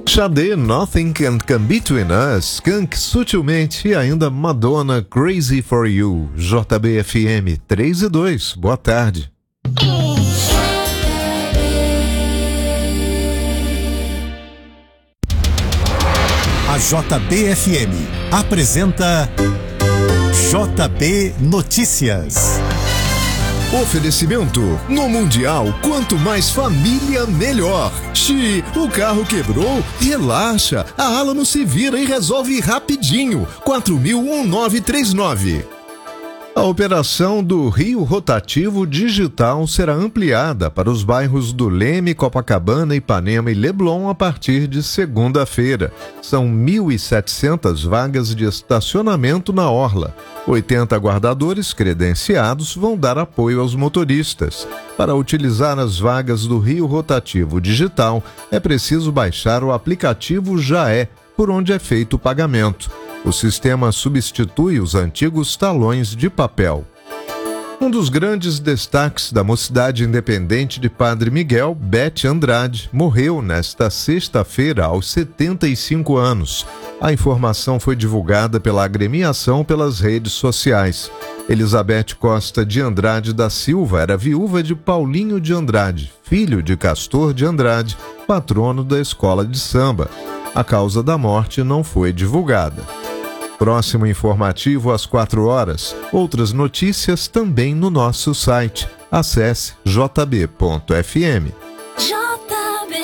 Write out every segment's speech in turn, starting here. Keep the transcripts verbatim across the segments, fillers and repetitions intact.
Xadê, Nothing Can Come Between Us, Skunk, Sutilmente e ainda Madonna, Crazy For You. J B F M três e dois, boa tarde. A J B F M apresenta J B Notícias. Oferecimento: no Mundial, quanto mais família, melhor. Xi, o carro quebrou? Relaxa, a Alamo se vira e resolve rapidinho. quatro mil nove três nove. A operação do Rio Rotativo Digital será ampliada para os bairros do Leme, Copacabana, Ipanema e Leblon a partir de segunda-feira. São mil e setecentas vagas de estacionamento na orla. oitenta guardadores credenciados vão dar apoio aos motoristas. Para utilizar as vagas do Rio Rotativo Digital, é preciso baixar o aplicativo Já É, por onde é feito o pagamento. O sistema substitui os antigos talões de papel. Um dos grandes destaques da Mocidade Independente de Padre Miguel, Beth Andrade, morreu nesta sexta-feira aos setenta e cinco anos. A informação foi divulgada pela agremiação pelas redes sociais. Elizabeth Costa de Andrade da Silva era viúva de Paulinho de Andrade, filho de Castor de Andrade, patrono da escola de samba. A causa da morte não foi divulgada. Próximo informativo às quatro horas. Outras notícias também no nosso site. Acesse j b ponto f m. J B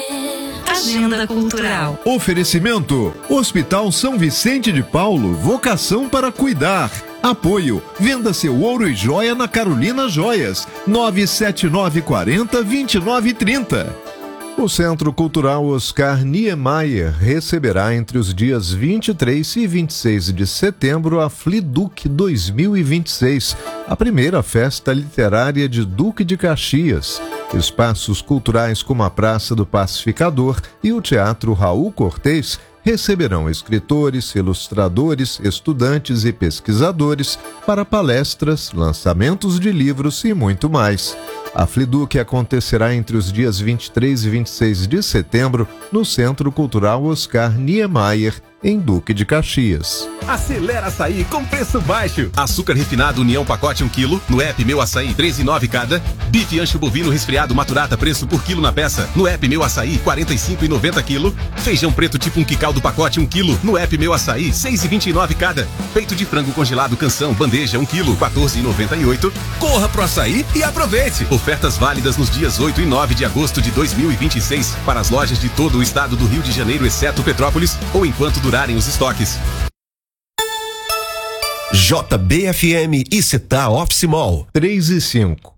Agenda Cultural. Oferecimento: Hospital São Vicente de Paulo, vocação para cuidar. Apoio: venda seu ouro e joia na Carolina Joias. nove sete nove quatro zero, dois nove três zero. O Centro Cultural Oscar Niemeyer receberá entre os dias vinte e três e vinte e seis de setembro a Fliduc dois mil e vinte e seis, a primeira festa literária de Duque de Caxias. Espaços culturais como a Praça do Pacificador e o Teatro Raul Cortez receberão escritores, ilustradores, estudantes e pesquisadores para palestras, lançamentos de livros e muito mais. A Fliduc acontecerá entre os dias vinte e três e vinte e seis de setembro no Centro Cultural Oscar Niemeyer, em Duque de Caxias. Acelera Açaí com preço baixo. Açúcar refinado União pacote um quilo, no app Meu Açaí treze e nove cada. Bife ancho bovino resfriado Maturata, preço por quilo na peça, no app Meu Açaí quarenta e cinco e noventa quilo. Feijão preto tipo um quicaldo pacote um quilo, no app Meu Açaí seis e vinte e nove cada. Peito de frango congelado Canção bandeja um quilo, quatorze e noventa e oito. Corra pro Açaí e aproveite. Ofertas válidas nos dias oito e nove de agosto de dois mil e vinte e seis para as lojas de todo o estado do Rio de Janeiro, exceto Petrópolis, ou enquanto durarem os estoques. J B F M e Città Office Mall. três e cinco.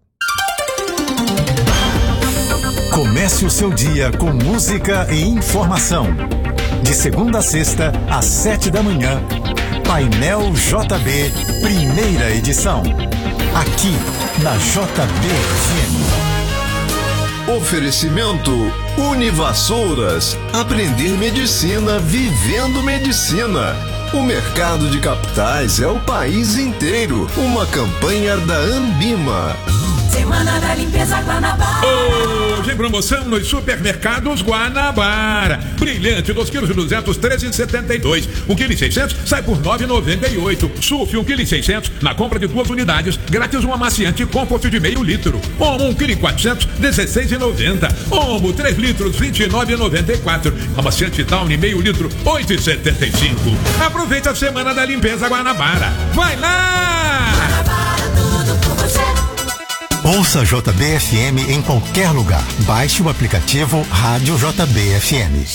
Comece o seu dia com música e informação. De segunda a sexta, às sete da manhã. Painel J B, primeira edição. Aqui, na J B F M. Oferecimento: Univassouras. Aprender medicina vivendo medicina. O mercado de capitais é o país inteiro. Uma campanha da Ambima. Semana da Limpeza Guanabara. Hoje em promoção nos supermercados Guanabara. Brilhante, dois quilos e duzentos, treze e setenta e dois. um quilo e seiscentos sai por nove e noventa e oito. Sulf, um quilo e seiscentos, na compra de duas unidades, grátis um amaciante Comfort de meio litro. Omo, um quilo e quatrocentos, dezesseis e noventa. Omo, três litros, vinte e nove e noventa e quatro. Amaciante Downy, meio litro, oito e setenta e cinco. Aproveite a Semana da Limpeza Guanabara. Vai lá! Guanabara, tudo por você. Ouça J B F M em qualquer lugar. Baixe o aplicativo Rádio J B F M.